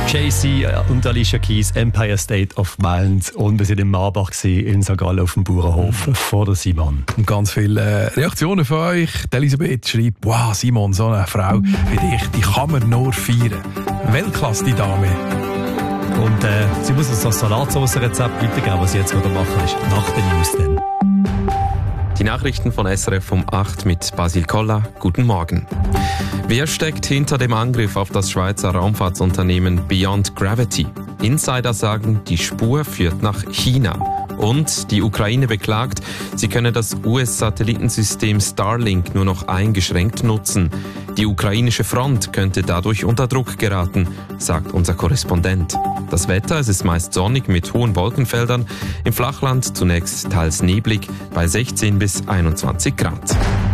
Jay-Z und Alicia Keys, Empire State of Mind. Und wir waren in Marbach in St. Gallen auf dem Bauernhof vor der Simon. Und ganz viele Reaktionen von euch. Die Elisabeth schreibt, wow, Simon, so eine Frau wie dich, die kann man nur feiern. Weltklasse, die Dame. Und sie muss uns das Salatsauce-Rezept weitergeben, was sie jetzt machen ist. Nach den News dann. Die Nachrichten von SRF um 8 mit Basil Koller. Guten Morgen. Wer steckt hinter dem Angriff auf das Schweizer Raumfahrtsunternehmen Beyond Gravity? Insider sagen, die Spur führt nach China. Und die Ukraine beklagt, sie könne das US-Satellitensystem Starlink nur noch eingeschränkt nutzen. Die ukrainische Front könnte dadurch unter Druck geraten, sagt unser Korrespondent. Das Wetter, es ist meist sonnig mit hohen Wolkenfeldern. Im Flachland zunächst teils neblig bei 16 bis 21 Grad.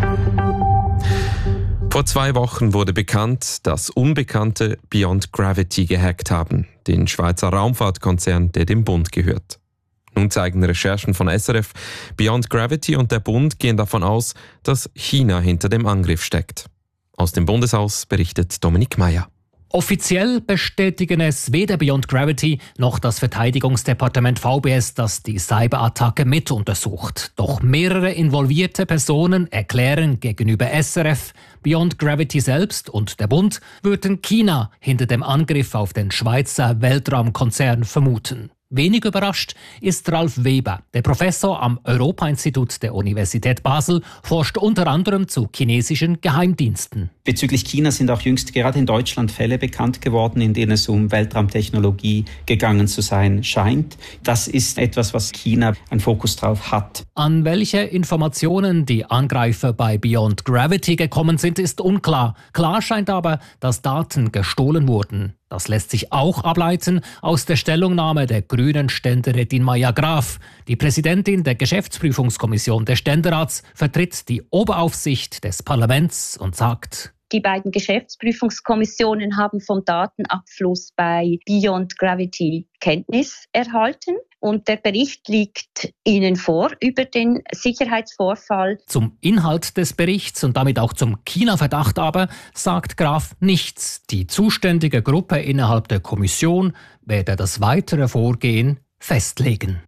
Vor 2 Wochen wurde bekannt, dass Unbekannte Beyond Gravity gehackt haben, den Schweizer Raumfahrtkonzern, der dem Bund gehört. Nun zeigen Recherchen von SRF, Beyond Gravity und der Bund gehen davon aus, dass China hinter dem Angriff steckt. Aus dem Bundeshaus berichtet Dominik Meyer. Offiziell bestätigen es weder Beyond Gravity noch das Verteidigungsdepartement VBS, das die Cyberattacke mit untersucht. Doch mehrere involvierte Personen erklären gegenüber SRF, Beyond Gravity selbst und der Bund würden China hinter dem Angriff auf den Schweizer Weltraumkonzern vermuten. Wenig überrascht ist Ralf Weber. Der Professor am Europa-Institut der Universität Basel forscht unter anderem zu chinesischen Geheimdiensten. Bezüglich China sind auch jüngst gerade in Deutschland Fälle bekannt geworden, in denen es um Weltraumtechnologie gegangen zu sein scheint. Das ist etwas, was China einen Fokus drauf hat. An welche Informationen die Angreifer bei Beyond Gravity gekommen sind, ist unklar. Klar scheint aber, dass Daten gestohlen wurden. Das lässt sich auch ableiten aus der Stellungnahme der grünen Ständerätin Maja Graf. Die Präsidentin der Geschäftsprüfungskommission des Ständerats vertritt die Oberaufsicht des Parlaments und sagt: Die beiden Geschäftsprüfungskommissionen haben vom Datenabfluss bei Beyond Gravity Kenntnis erhalten. Und der Bericht liegt Ihnen vor über den Sicherheitsvorfall. Zum Inhalt des Berichts und damit auch zum China-Verdacht aber sagt Graf nichts. Die zuständige Gruppe innerhalb der Kommission werde das weitere Vorgehen festlegen.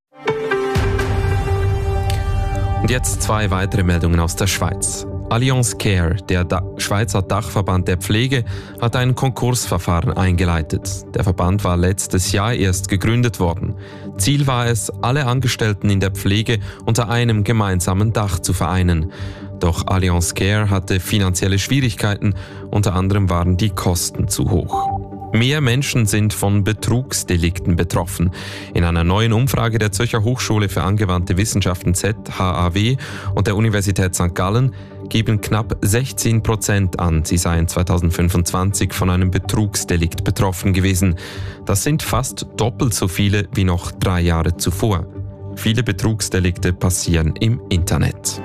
Und jetzt 2 weitere Meldungen aus der Schweiz. Allianz Care, der Schweizer Dachverband der Pflege, hat ein Konkursverfahren eingeleitet. Der Verband war letztes Jahr erst gegründet worden. Ziel war es, alle Angestellten in der Pflege unter einem gemeinsamen Dach zu vereinen. Doch Allianz Care hatte finanzielle Schwierigkeiten, unter anderem waren die Kosten zu hoch. Mehr Menschen sind von Betrugsdelikten betroffen. In einer neuen Umfrage der Zürcher Hochschule für angewandte Wissenschaften ZHAW und der Universität St. Gallen geben knapp 16% an, sie seien 2025 von einem Betrugsdelikt betroffen gewesen. Das sind fast doppelt so viele wie noch 3 Jahre zuvor. Viele Betrugsdelikte passieren im Internet.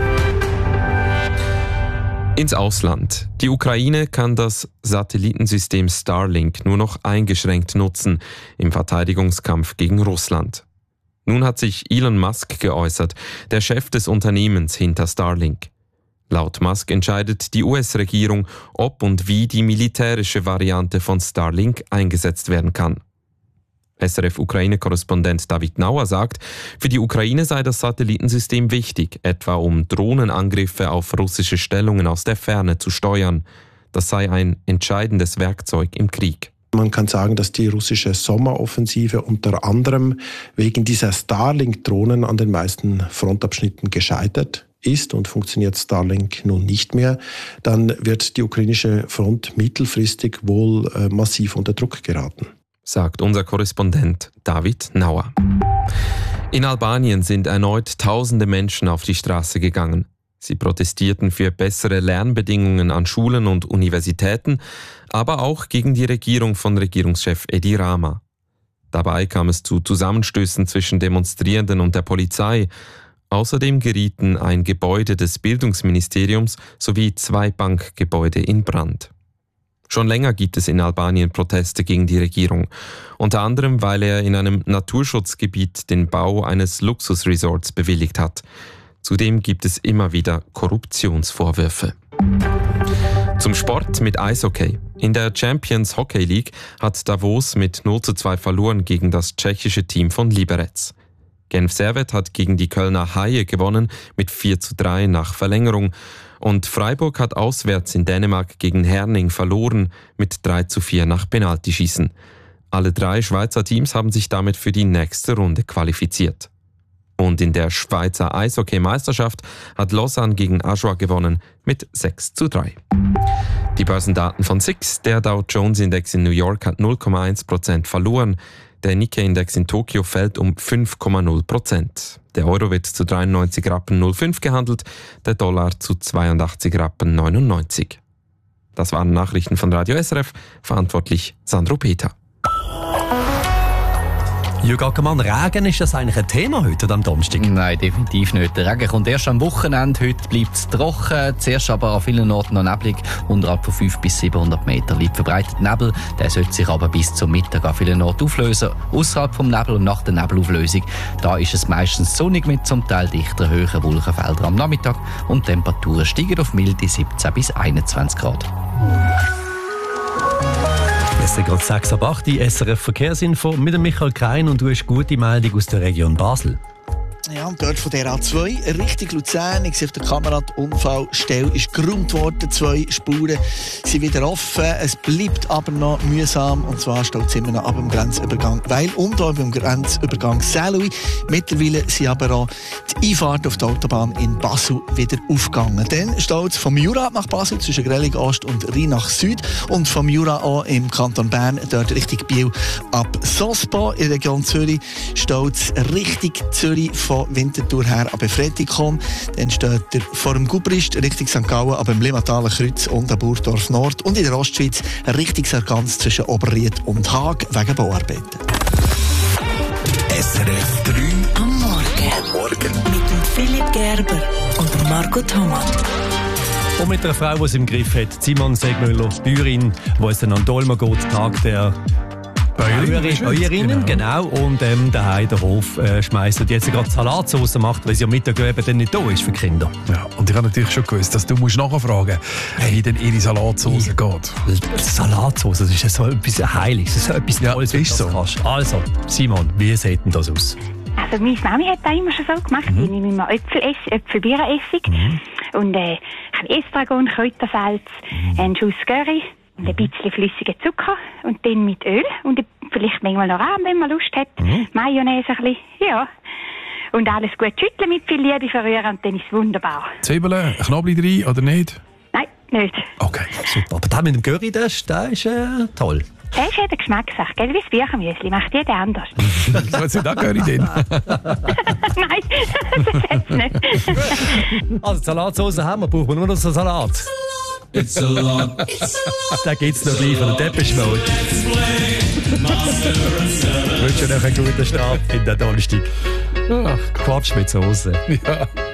Ins Ausland. Die Ukraine kann das Satellitensystem Starlink nur noch eingeschränkt nutzen im Verteidigungskampf gegen Russland. Nun hat sich Elon Musk geäußert, der Chef des Unternehmens hinter Starlink. Laut Musk entscheidet die US-Regierung, ob und wie die militärische Variante von Starlink eingesetzt werden kann. SRF-Ukraine-Korrespondent David Nauer sagt, für die Ukraine sei das Satellitensystem wichtig, etwa um Drohnenangriffe auf russische Stellungen aus der Ferne zu steuern. Das sei ein entscheidendes Werkzeug im Krieg. Man kann sagen, dass die russische Sommeroffensive unter anderem wegen dieser Starlink-Drohnen an den meisten Frontabschnitten gescheitert ist und funktioniert Starlink nun nicht mehr, dann wird die ukrainische Front mittelfristig wohl massiv unter Druck geraten, sagt unser Korrespondent David Nauer. In Albanien sind erneut tausende Menschen auf die Straße gegangen. Sie protestierten für bessere Lernbedingungen an Schulen und Universitäten, aber auch gegen die Regierung von Regierungschef Edi Rama. Dabei kam es zu Zusammenstößen zwischen Demonstrierenden und der Polizei. Außerdem gerieten ein Gebäude des Bildungsministeriums sowie 2 Bankgebäude in Brand. Schon länger gibt es in Albanien Proteste gegen die Regierung, unter anderem weil er in einem Naturschutzgebiet den Bau eines Luxusresorts bewilligt hat. Zudem gibt es immer wieder Korruptionsvorwürfe. Zum Sport mit Eishockey. In der Champions Hockey League hat Davos mit 0:2 verloren gegen das tschechische Team von Liberec. Genf Servette hat gegen die Kölner Haie gewonnen mit 4:3 nach Verlängerung. Und Freiburg hat auswärts in Dänemark gegen Herning verloren mit 3:4 nach Penaltyschießen. Alle 3 Schweizer Teams haben sich damit für die nächste Runde qualifiziert. Und in der Schweizer Eishockey-Meisterschaft hat Lausanne gegen Ajoie gewonnen mit 6:3. Die Börsendaten von SIX. Der Dow Jones Index in New York hat 0,1% verloren. Der Nikkei-Index in Tokio fällt um 5,0%. Der Euro wird zu 93,05 Rappen gehandelt, der Dollar zu 82,99 Rappen. Das waren Nachrichten von Radio SRF, verantwortlich Sandro Peter. Jürg Ackermann, Regen, ist das eigentlich ein Thema heute am Donnerstag? Nein, definitiv nicht. Der Regen kommt erst am Wochenende. Heute bleibt es trocken. Zuerst aber an vielen Orten noch neblig. Unterhalb von 500 bis 700 Meter liegt verbreitet Nebel. Der sollte sich aber bis zum Mittag an vielen Orten auflösen. Außerhalb vom Nebel und nach der Nebelauflösung, da ist es meistens sonnig mit zum Teil dichteren höheren Wolkenfeldern am Nachmittag. Und die Temperaturen steigen auf milde 17 bis 21 Grad. Es ist gerade 6:08 die SRF Verkehrsinfo mit dem Michael Krein und du hast gute Meldung aus der Region Basel. Ja, und dort von der A2 Richtung Luzern. Ich sehe auf der Kamera, die Unfallstelle ist geräumt worden. 2 Spuren sind wieder offen. Es bleibt aber noch mühsam. Und zwar steht es immer noch ab dem Grenzübergang Weil und auch beim Grenzübergang Saarlouis. Mittlerweile sind aber auch die Einfahrten auf der Autobahn in Basel wieder aufgegangen. Dann steht es vom Jura nach Basel zwischen Grellig Ost und Rhein nach Süd. Und vom Jura auch im Kanton Bern, dort Richtung Biel ab Sospo. In der Region Zürich steht es Richtung Zürich von Winterthur her ab Fretikom. Dann steht er vor dem Gubrist Richtung St. Gallen ab dem Limmatalen Kreuz und am Burgdorf Nord. Und in der Ostschweiz Richtung Sargans zwischen Oberried und Haag wegen Bauarbeiten. SRF 3 am Morgen. Mit dem Philipp Gerber und Marco Thomas. Und mit einer Frau, die es im Griff hat, Simon Segmüller, Bäuerin, wo es dann an Dolma geht, Tag der Bäuerinnen, genau. Und daheim den Hof schmeißt und jetzt gerade Salatsauce macht, weil sie am Mittag eben dann nicht da ist für die Kinder. Ja, und ich habe natürlich schon gewusst, dass du nachfragen musst, wie denn ihre Salatsauce geht. Salatsauce, das ist ja so etwas Heiliges, das ist so etwas Tolles, ist so. Kannst. Also, Simon, wie sieht denn das aus? Also meine Mami hat das immer schon so gemacht. Ich nehme immer Äpfelbeerenessig und Estragon, Kräutersalz, einen Schuss Curry und ein bisschen flüssigen Zucker und dann mit Öl und vielleicht manchmal noch Rahm, wenn man Lust hat. Mayonnaise ein bisschen, ja. Und alles gut schütteln, mit viel Liebe verrühren und dann ist es wunderbar. Zwiebeln, Knoblauch rein oder nicht? Nein, nicht. Okay, super. Aber das mit dem Curry, das ist toll. Das ist eine Geschmackssache, gell? Wie das Büchermüsli, macht jeder anders. Was ist da Curry denn? Nein, das hat's nicht. Also Salatsauce haben wir, brauchen wir nur noch so Salat. It's a lot. Da geht's noch gleich von der Depeche Mode. Ich wünsche euch einen guten Start in der Donnerstag. Quatsch mit Soße. Ja.